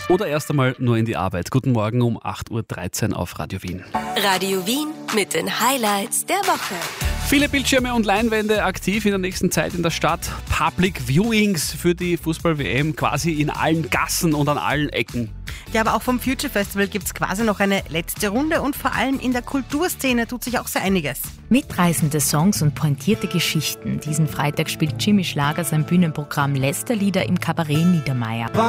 oder erst einmal nur in die Arbeit. Guten Morgen um 8.13 Uhr auf Radio Wien. Radio Wien mit den Highlights der Woche. Viele Bildschirme und Leinwände aktiv in der nächsten Zeit in der Stadt. Public Viewings für die Fußball-WM quasi in allen Gassen und an allen Ecken. Ja, aber auch vom Future Festival gibt es quasi noch eine letzte Runde und vor allem in der Kulturszene tut sich auch sehr einiges. Mitreißende Songs und pointierte Geschichten. Diesen Freitag spielt Jimmy Schlager sein Bühnenprogramm Lästerlieder im Kabarett Niedermeyer.